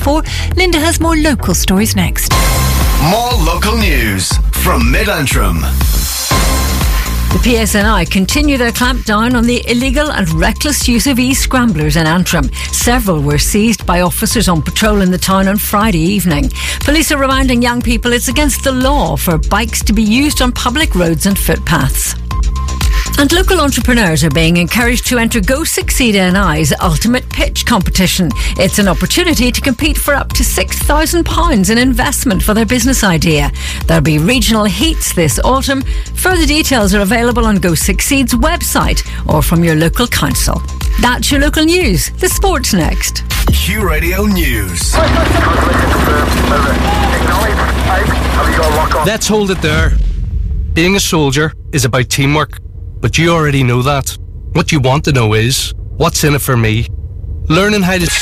4. Linda has more local stories next. More local news from Mid-Antrim. The PSNI continue their clampdown on the illegal and reckless use of e-scramblers in Antrim. Several were seized by officers on patrol in the town on Friday evening. Police are reminding young people it's against the law for bikes to be used on public roads and footpaths. And local entrepreneurs are being encouraged to enter Go Succeed NI's Ultimate Pitch competition. It's an opportunity to compete for up to £6,000 in investment for their business idea. There'll be regional heats this autumn. Further details are available on Go Succeed's website or from your local council. That's your local news. The sport's next. Q Radio News. Let's hold it there. Being a soldier is about teamwork. But you already know that. What you want to know is, what's in it for me? Learning how to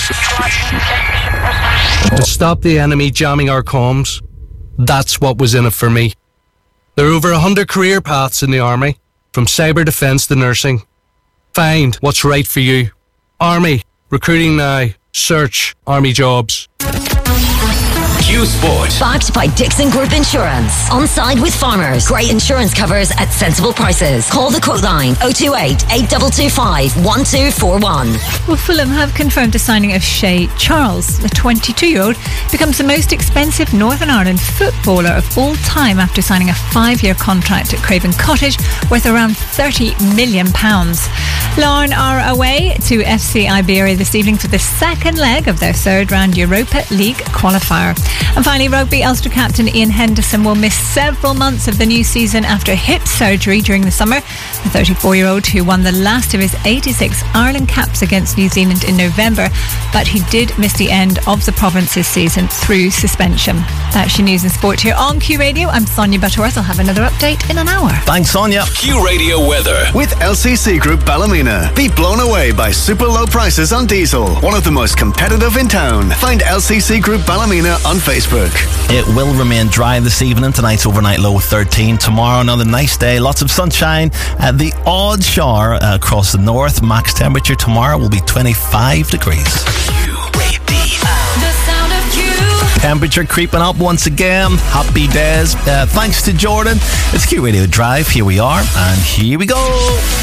stop the enemy jamming our comms. That's what was in it for me. There are over 100 career paths in the Army, from cyber defence to nursing. Find what's right for you. Army, recruiting now. Search Army jobs. Q Sport. Backed by Dixon Group Insurance. On side with farmers. Great insurance covers at sensible prices. Call the quote line 028 8225 1241. Well, Fulham have confirmed the signing of Shay Charles. The 22-year-old becomes the most expensive Northern Ireland footballer of all time after signing a 5-year contract at Craven Cottage worth around £30 million. Larne are away to FC Iberia this evening for the second leg of their third-round Europa League qualifier. And finally, rugby Ulster captain Ian Henderson will miss several months of the new season after hip surgery during the summer. The 34-year-old who won the last of his 86 Ireland caps against New Zealand in November, but he did miss the end of the province's season through suspension. That's your news and sport here on Q Radio. I'm Sonia Butterworth. I'll have another update in an hour. Thanks, Sonia. Q Radio weather with LCC Group Ballymena. Be blown away by super low prices on diesel. One of the most competitive in town. Find LCC Group Ballymena on Facebook. It will remain dry this evening. Tonight's overnight low 13. Tomorrow another nice day. Lots of sunshine. The odd shower across the north. Max temperature tomorrow will be 25 degrees. Temperature creeping up once again. Happy days. Thanks to Jordan. It's Q Radio Drive. Here we are, and here we go.